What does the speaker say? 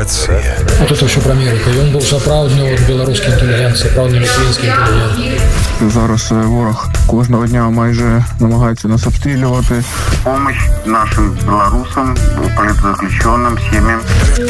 Рацыя. Вот это ўсё пра Амерыку. Ён быў сапраўдны беларускі інтэлігент, сапраўдны літвінскі інтэлігент. Зараз ворог кожного дня майже намагається нас обстрілювати. Помощь нашим белорусам, политзаключенным, семьям.